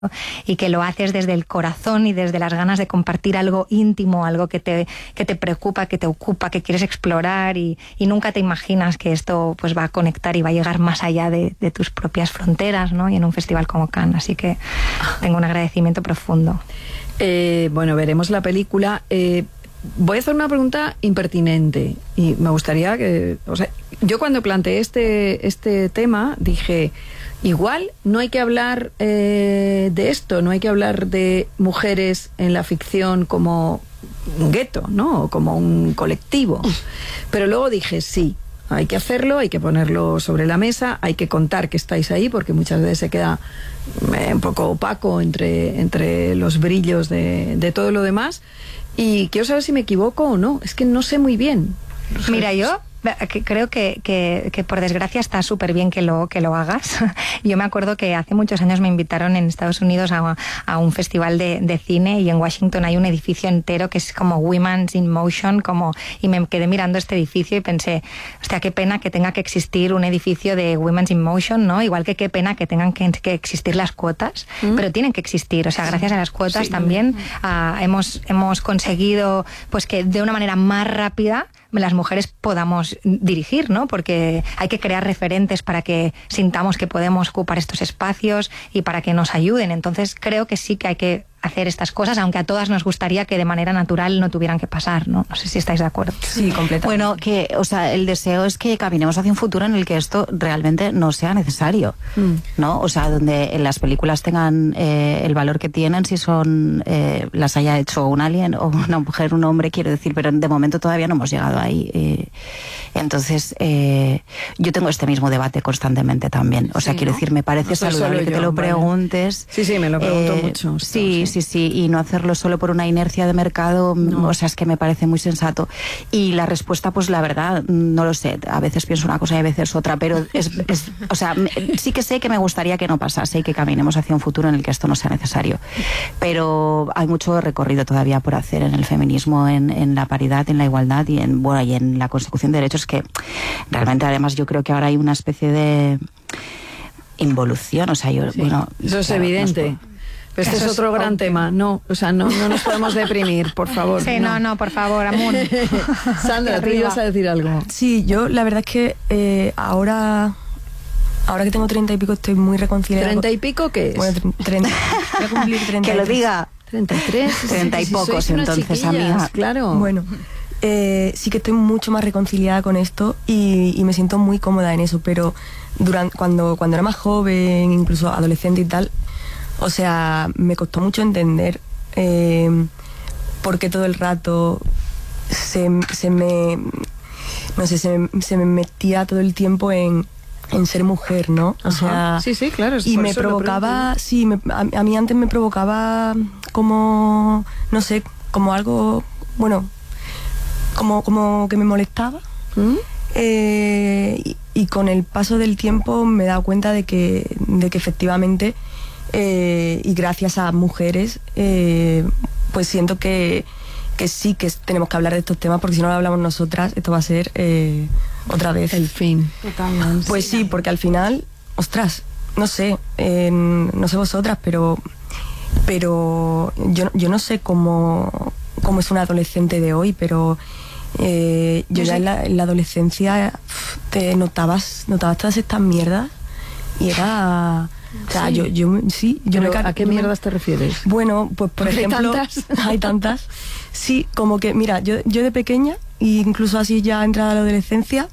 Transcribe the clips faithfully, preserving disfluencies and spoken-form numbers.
y que lo haces desde el corazón y desde las ganas de compartir algo íntimo, algo que te, que te preocupa, que te ocupa, que quieres explorar y, y nunca te imaginas que esto pues va a conectar y va a llegar más allá de, de tus propias fronteras, ¿no? Y en un festival como Cannes, así que tengo un agradecimiento profundo. Eh, bueno, veremos la película. Eh, voy a hacer una pregunta impertinente y me gustaría que... O sea, yo cuando planteé este, este tema dije... Igual no hay que hablar eh, de esto, no hay que hablar de mujeres en la ficción como un gueto, ¿no? O como un colectivo. Pero luego dije, sí, hay que hacerlo, hay que ponerlo sobre la mesa, hay que contar que estáis ahí, porque muchas veces se queda eh, un poco opaco entre, entre los brillos de, de todo lo demás. Y quiero saber si me equivoco o no, es que no sé muy bien. Mira, yo... creo que, que, que por desgracia está súper bien que lo, que lo hagas. Yo me acuerdo que hace muchos años me invitaron en Estados Unidos a, a un festival de, de cine y en Washington hay un edificio entero que es como Women's in Motion, como, y me quedé mirando este edificio y pensé, hostia, qué pena que tenga que existir un edificio de Women's in Motion, ¿no? Igual que qué pena que tengan que, que existir las cuotas, ¿Mm? Pero tienen que existir, o sea, gracias a las cuotas sí, también uh, hemos, hemos conseguido pues que de una manera más rápida las mujeres podamos dirigir, ¿no? Porque hay que crear referentes para que sintamos que podemos ocupar estos espacios y para que nos ayuden. Entonces creo que sí que hay que hacer estas cosas, aunque a todas nos gustaría que de manera natural no tuvieran que pasar, ¿no? No sé si estáis de acuerdo. Sí, completamente. Bueno, que, o sea, el deseo es que caminemos hacia un futuro en el que esto realmente no sea necesario, mm. ¿no? O sea, donde las películas tengan eh, el valor que tienen, si son eh, las haya hecho un alien o una mujer, un hombre, quiero decir, pero de momento todavía no hemos llegado ahí. Eh, entonces, eh, yo tengo este mismo debate constantemente también. O sea, sí, quiero ¿no? decir, me parece no saludable que yo, te lo vale. preguntes. Sí, sí, me lo pregunto eh, mucho. Sí, sí, sí, sí, y no hacerlo solo por una inercia de mercado, no. O sea, es que me parece muy sensato. Y la respuesta, pues la verdad, no lo sé, a veces pienso una cosa y a veces otra, pero es, es o sea, sí que sé que me gustaría que no pasase y que caminemos hacia un futuro en el que esto no sea necesario. Pero hay mucho recorrido todavía por hacer en el feminismo, en, en la paridad, en la igualdad y en, bueno, y en la consecución de derechos, que realmente además yo creo que ahora hay una especie de involución, o sea, yo, sí, bueno... Eso es claro, evidente. Pero este es otro gran tema. No, o sea, no, no nos podemos deprimir, por favor. Sí, no, no, no por favor, Amun. Sandra, tú ibas a decir algo. Sí, yo la verdad es que eh, ahora... Ahora que tengo treinta y pico estoy muy reconciliada. ¿Treinta y pico qué es? Bueno, treinta. Voy a cumplir treinta y tres. Que lo diga. Treinta y tres. Treinta y pocos, entonces, amiga. Claro. Bueno, eh, sí que estoy mucho más reconciliada con esto y, y me siento muy cómoda en eso, pero durante, cuando, cuando era más joven, incluso adolescente y tal, o sea, me costó mucho entender eh, por qué todo el rato se, se me... No sé, se me, se me metía todo el tiempo en... en ser mujer, ¿no? O Ajá. sea, sí, sí, claro. Y me provocaba, sí, me, a, a mí antes me provocaba como, no sé, como algo, bueno, como, como que me molestaba. ¿Mm? Eh, y, y con el paso del tiempo me he dado cuenta de que, de que efectivamente, eh, y gracias a mujeres, eh, pues siento que, que sí que tenemos que hablar de estos temas, porque si no lo hablamos nosotras, esto va a ser... Eh, otra vez. El fin. Totalmente. Pues sí, porque al final, ostras, no sé, eh, no sé vosotras, pero pero yo, yo no sé cómo, cómo es una adolescente de hoy, pero eh, yo, yo ya en la, en la adolescencia te notabas, notabas todas estas mierdas y era... O sea, sí. yo, yo, sí, yo me, ¿a qué mierdas te refieres? Bueno, pues por ¿Hay ejemplo... tantas? Hay tantas. Sí, como que, mira, yo, yo de pequeña, e incluso así ya entrada a la adolescencia,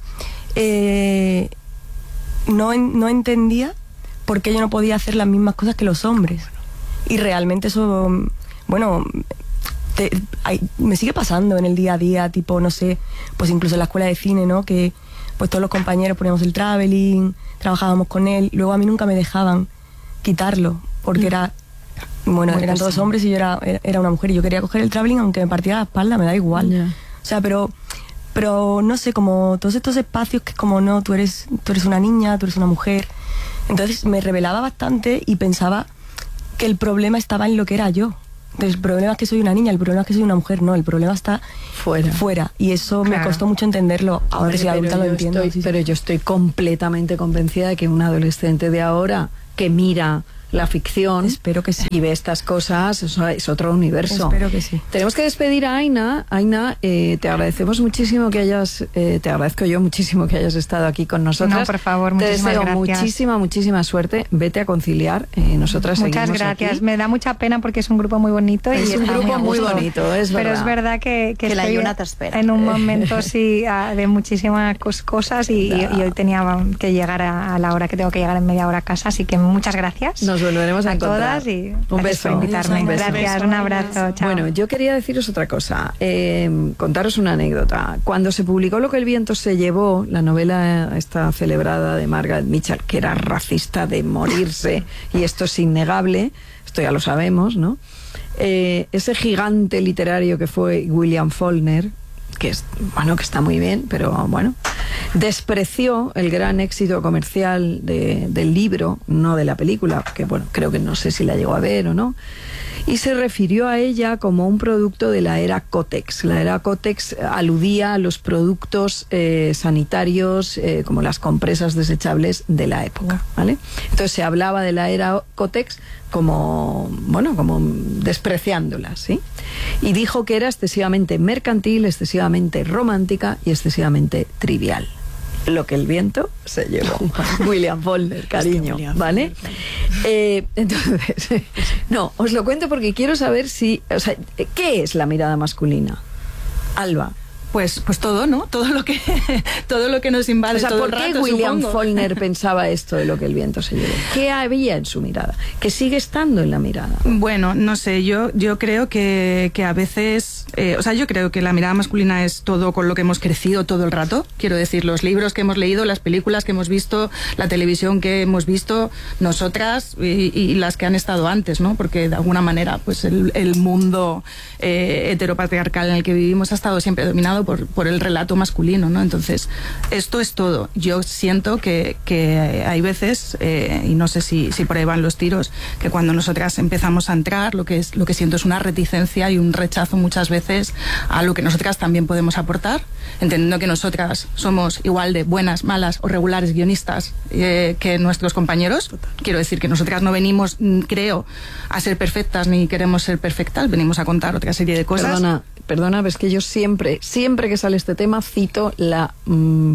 eh, no, en, no entendía por qué yo no podía hacer las mismas cosas que los hombres. Y realmente eso, bueno... Te, hay, me sigue pasando en el día a día, tipo, no sé, pues incluso en la escuela de cine, ¿no? Que pues todos los compañeros poníamos el traveling, trabajábamos con él, luego a mí nunca me dejaban quitarlo, porque era, bueno, Muy eran todos hombres y yo era, era una mujer y yo quería coger el traveling aunque me partiera la espalda, me da igual. Yeah. O sea, pero, pero no sé, como todos estos espacios que como no, tú eres, tú eres una niña, tú eres una mujer, entonces me rebelaba bastante y pensaba que el problema estaba en lo que era yo. El problema es que soy una niña, el problema es que soy una mujer, no, el problema está fuera. fuera y eso claro. me costó mucho entenderlo. Ahora Hombre, que soy adulta lo entiendo. Estoy, sí, sí. Pero yo estoy completamente convencida de que un adolescente de ahora que mira la ficción. Espero que sí. Y ve estas cosas, eso es otro universo. Espero que sí. Tenemos que despedir a Aina. Aina, eh, te agradecemos muchísimo que hayas, eh, te agradezco yo muchísimo que hayas estado aquí con nosotras. No, por favor, te muchísimas deseo gracias. muchísima, muchísima suerte. Vete a conciliar. Eh, nosotras Muchas seguimos gracias. aquí. Me da mucha pena porque es un grupo muy bonito. Es y un está grupo a muy gusto. bonito, es Pero verdad. es verdad que, que, Que la estoy Yuna te espera. en un momento sí a- de muchísimas cos- cosas y, Ya. y hoy tenía que llegar a, a la hora que tengo que llegar en media hora a casa, así que muchas gracias. Nos volveremos a, a encontrar. todas y un gracias beso. por invitarme. Un beso. Gracias, un abrazo. Chao. Bueno, yo quería deciros otra cosa, eh, contaros una anécdota. Cuando se publicó Lo que el viento se llevó, la novela esta celebrada de Margaret Mitchell, que era racista de morirse, y esto es innegable, esto ya lo sabemos, ¿no? Eh, ese gigante literario que fue William Faulkner, que es, bueno, que está muy bien, pero bueno, despreció el gran éxito comercial de, del libro, no de la película, que bueno, creo que no sé si la llegó a ver o no, y se refirió a ella como un producto de la era Kotex. La era Kotex aludía a los productos eh, sanitarios, eh, como las compresas desechables de la época, ¿vale? Entonces se hablaba de la era Kotex como, bueno, como despreciándola, ¿sí? Y dijo que era excesivamente mercantil, excesivamente romántica y excesivamente trivial. Lo que el viento se llevó. William Faulkner, cariño, ¿vale? Eh, entonces, no, os lo cuento porque quiero saber si, o sea, ¿qué es la mirada masculina? Alba. Pues, pues todo, ¿no? Todo lo que, todo lo que nos invade O sea, todo ¿por el qué rato, William supongo. Faulkner pensaba esto de lo que el viento se llevó? ¿Qué había en su mirada? Que sigue estando en la mirada. Bueno, no sé, yo, yo creo que, que a veces, eh, o sea, yo creo que la mirada masculina es todo con lo que hemos crecido todo el rato. Quiero decir, los libros que hemos leído, las películas que hemos visto, la televisión que hemos visto, nosotras y, y las que han estado antes, ¿no? Porque de alguna manera, pues el, el mundo eh, heteropatriarcal en el que vivimos ha estado siempre dominado por, por el relato masculino, ¿no? Entonces, esto es todo. Yo siento que, que hay veces, eh, y no sé si, si por ahí van los tiros, que cuando nosotras empezamos a entrar, lo que es, lo que siento es una reticencia y un rechazo muchas veces a lo que nosotras también podemos aportar, entendiendo que nosotras somos igual de buenas, malas o regulares guionistas eh, que nuestros compañeros. Quiero decir que nosotras no venimos, mm, creo, a ser perfectas ni queremos ser perfectas, venimos a contar otra serie de cosas. Perdona, perdona, ves que yo siempre, siempre que sale este tema, cito la mmm,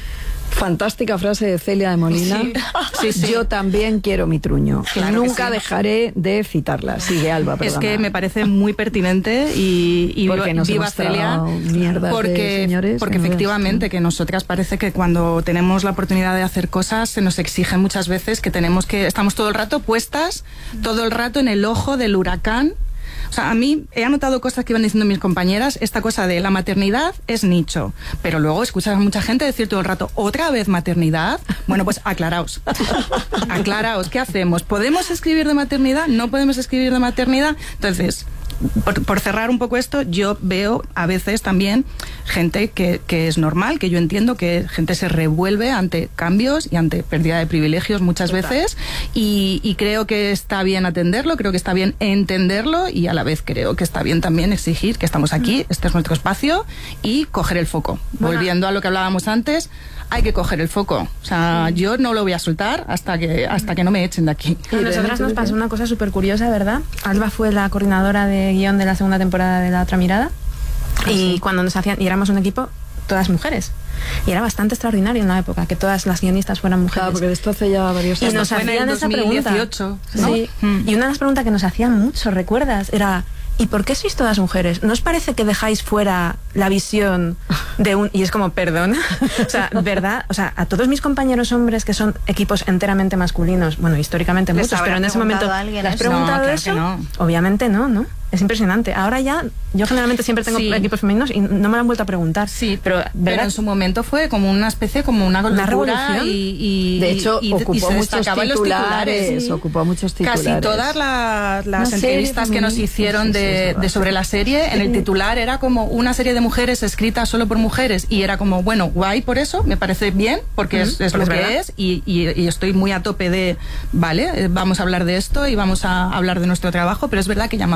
fantástica frase de Celia de Molina. Sí, sí. Yo también quiero mi truño. Claro que Nunca sí. dejaré de citarla. Sigue, Alba, perdona. Es que me parece muy pertinente y, y Porque viva, nos viva hemos Celia, tragado mierdas de porque, señores porque que no veas. efectivamente que nosotras parece que cuando tenemos la oportunidad de hacer cosas se nos exige muchas veces que tenemos que, estamos todo el rato puestas, todo el rato en el ojo del huracán. O sea, a mí he anotado cosas que iban diciendo mis compañeras, esta cosa de la maternidad es nicho, pero luego escuchas a mucha gente decir todo el rato, ¿otra vez maternidad? Bueno, pues aclaraos, aclaraos, ¿qué hacemos? ¿Podemos escribir de maternidad? ¿No podemos escribir de maternidad? Entonces, por, por cerrar un poco esto, yo veo a veces también gente que, que es normal, que yo entiendo que gente se revuelve ante cambios y ante pérdida de privilegios muchas Total. veces y, y creo que está bien atenderlo, creo que está bien entenderlo y a la vez creo que está bien también exigir que estamos aquí, este es nuestro espacio y coger el foco. Bueno. Volviendo a lo que hablábamos antes, hay que coger el foco. O sea, sí. yo no lo voy a soltar hasta que hasta que no me echen de aquí. A nosotras nos pasó una cosa súper curiosa, ¿verdad? Alba fue la coordinadora de guión de la segunda temporada de La Otra Mirada. Ah, y sí. cuando nos hacían, y éramos un equipo, todas mujeres. Y era bastante extraordinario en la época que todas las guionistas fueran mujeres. Claro, porque de esto hace ya varios años. Y nos hacían esa pregunta. ¿no? Sí. Mm. Y una de las preguntas que nos hacían mucho, ¿recuerdas? Era, ¿y por qué sois todas mujeres? ¿No os parece que dejáis fuera la visión de un...? Y es como, perdona. O sea, ¿verdad? O sea, a todos mis compañeros hombres que son equipos enteramente masculinos, bueno, históricamente muchos, pero en ese momento... ¿Les has preguntado no, claro eso? No. Obviamente no, ¿no? Es impresionante. Ahora ya, yo generalmente siempre tengo sí. equipos femeninos y no me lo han vuelto a preguntar. Sí, pero, pero en su momento fue como una especie, como una, una revolución. Y, y, de hecho, y, ocupó, y se muchos titulares, titulares. Sí. ocupó muchos titulares. Casi todas la, las una entrevistas que nos hicieron de, de sobre la serie, en el titular era como una serie de mujeres escrita solo por mujeres y era como, bueno, guay por eso, me parece bien, porque uh-huh, es, es lo es que verdad. es y, y, y estoy muy a tope de, vale, vamos a hablar de esto y vamos a hablar de nuestro trabajo, pero es verdad que llamaba la atención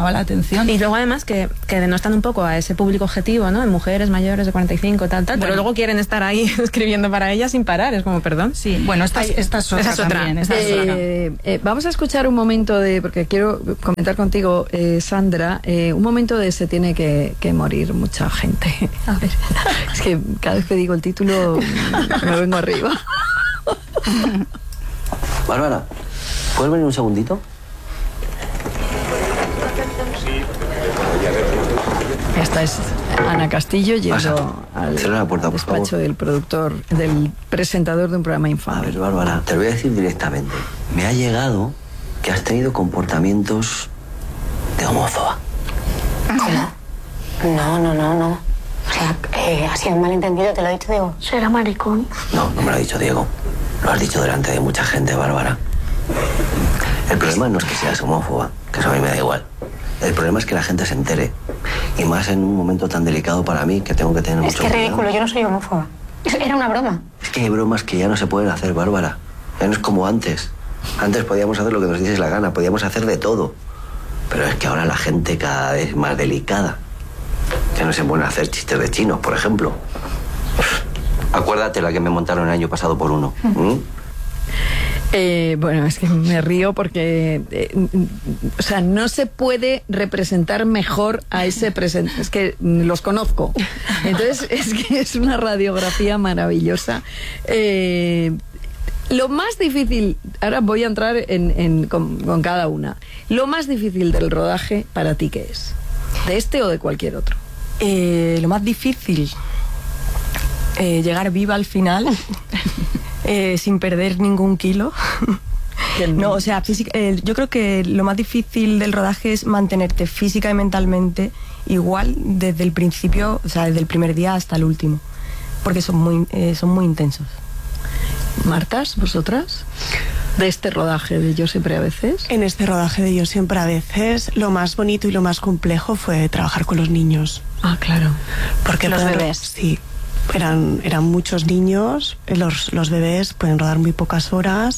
atención. Y luego además que, que denostan un poco a ese público objetivo, ¿no? En mujeres mayores de cuarenta y cinco, tal, tal, bueno, pero luego quieren estar ahí escribiendo para ellas sin parar, es como, perdón. Sí, bueno, esta, Ay, esta es otra, esa es otra. También, esta eh, es otra. Eh, vamos a escuchar un momento de, porque quiero comentar contigo, eh, Sandra, eh, un momento de Se tiene que, que morir mucha gente. A ver, es que cada vez que digo el título me vengo arriba. Bárbara, ¿puedes venir un segundito? Esta es Ana Castillo yendo Pasa. al Cierra la puerta, por despacho favor. del productor, del presentador de un programa A infame. ver, Bárbara, te lo voy a decir directamente. Me ha llegado que has tenido comportamientos de homófoba. ¿Cómo? No, no, no, no. O sea, eh, ha sido un malentendido, te lo he dicho, Diego. ¿Será maricón? No, no me lo ha dicho Diego. Lo has dicho delante de mucha gente, Bárbara. El problema no es que seas homófoba, que eso a mí me da igual. El problema es que la gente se entere. Y más en un momento tan delicado para mí, que tengo que tener Es mucho que es cuidado. ridículo, yo no soy homófoba. Era una broma. Es que hay bromas que ya no se pueden hacer, Bárbara. Ya no es como antes. Antes podíamos hacer lo que nos diese la gana, podíamos hacer de todo. Pero es que ahora la gente cada vez es más delicada. Ya no se pueden hacer chistes de chinos, por ejemplo. Acuérdate la que me montaron el año pasado por uno. ¿Mm? Eh, bueno, es que me río porque, eh, o sea, no se puede representar mejor a ese presente. Es que los conozco. Entonces, es que es una radiografía maravillosa. Eh, lo más difícil, ahora voy a entrar en, en, con, con cada una. Lo más difícil del rodaje, ¿para ti qué es? ¿De este o de cualquier otro? Eh, lo más difícil, eh, llegar viva al final, eh, sin perder ningún kilo. No, o sea, física, eh, yo creo que lo más difícil del rodaje es mantenerte física y mentalmente igual desde el principio, o sea, desde el primer día hasta el último, porque son muy, eh, son muy intensos. Martas, vosotras, de este rodaje de Yo siempre a veces. En este rodaje de Yo siempre a veces, lo más bonito y lo más complejo fue trabajar con los niños. Ah, claro. Porque los pueden- bebés. Sí, eran, eran muchos niños, los, los bebés pueden rodar muy pocas horas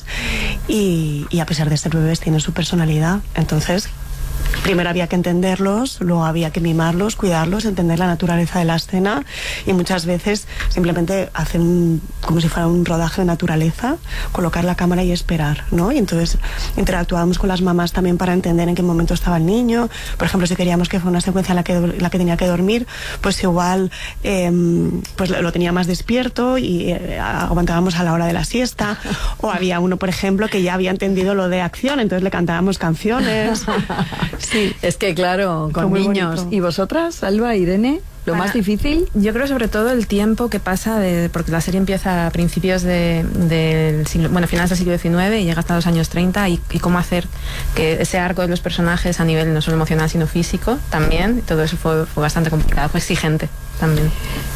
y, y a pesar de ser bebés tienen su personalidad. Entonces, primero había que entenderlos, luego había que mimarlos, cuidarlos, entender la naturaleza de la escena y muchas veces simplemente hacer un, como si fuera un rodaje de naturaleza, colocar la cámara y esperar, ¿no? Y entonces interactuábamos con las mamás también para entender en qué momento estaba el niño. Por ejemplo, si queríamos que fuera una secuencia en la que, la que tenía que dormir, pues igual eh, pues lo tenía más despierto y eh, aguantábamos a la hora de la siesta. O había uno, por ejemplo, que ya había entendido lo de acción, entonces le cantábamos canciones. Sí, es que claro, con Fue muy niños. bonito. ¿Y vosotras, Alba, Irene? ¿Lo Para- más difícil? Yo creo sobre todo el tiempo que pasa, de, porque la serie empieza a principios de, del siglo, bueno, finales del siglo diecinueve y llega hasta los años treinta y, y cómo hacer que ese arco de los personajes a nivel no solo emocional sino físico también, todo eso fue, fue bastante complicado, fue exigente también.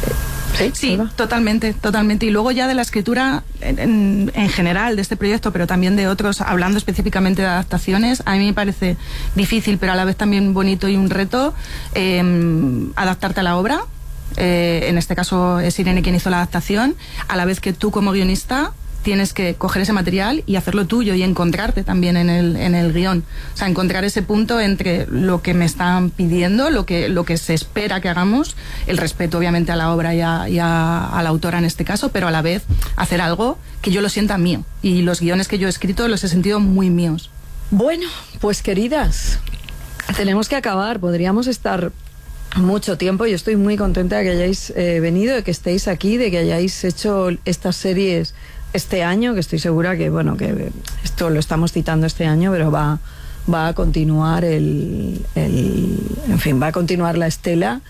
Sí, Sí, Alba. totalmente, totalmente. Y luego ya de la escritura en, en- en general de este proyecto, pero también de otros, hablando específicamente de adaptaciones, a mí me parece difícil, pero a la vez también bonito y un reto eh, adaptarte a la obra. Eh, en este caso es Irene quien hizo la adaptación, a la vez que tú como guionista tienes que coger ese material y hacerlo tuyo y encontrarte también en el, en el guión. O sea, encontrar ese punto entre lo que me están pidiendo, lo que, lo que se espera que hagamos, el respeto obviamente a la obra y a, y a, a la autora en este caso, pero a la vez hacer algo que yo lo sienta mío. Y los guiones que yo he escrito los he sentido muy míos. Bueno, pues queridas, tenemos que acabar. Podríamos estar mucho tiempo. Yo estoy muy contenta de que hayáis eh, venido, de que estéis aquí, de que hayáis hecho estas series este año, que estoy segura que, bueno, que esto lo estamos citando este año, pero va, va a continuar el, el, en fin, va a continuar la estela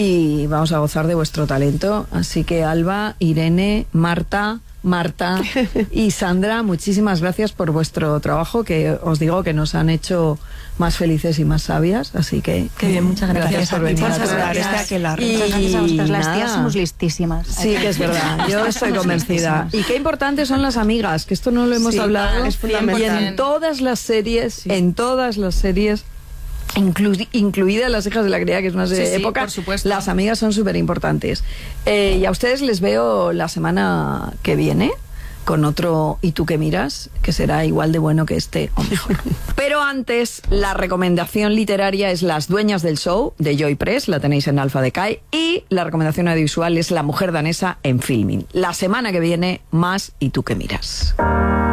y vamos a gozar de vuestro talento. Así que Alba, Irene, Marta, Marta y Sandra, muchísimas gracias por vuestro trabajo, que os digo que nos han hecho más felices y más sabias, así que Qué bien, muchas gracias. por a ti, venir muchas a todas. gracias. Este aquelarre. Y Muchas gracias a vosotras. Las tías nada. somos listísimas. Sí, que es verdad. Yo estoy Somos convencida. listísimas. Y qué importantes son las amigas, que esto no lo hemos Sí, hablado. es fundamental. Y en todas las series, en todas las series, inclu- incluidas Las hijas de la cría, que es una serie Sí, de sí, época, por supuesto. las amigas son súper importantes. Eh, y a ustedes les veo la semana que viene con otro ¿Y tú qué miras?, que será igual de bueno que este o mejor. Pero antes, la recomendación literaria es Las dueñas del show, de Joy Press, la tenéis en Alfa Decay, y la recomendación audiovisual es La mujer danesa en Filmin. La semana que viene, más ¿Y tú qué miras?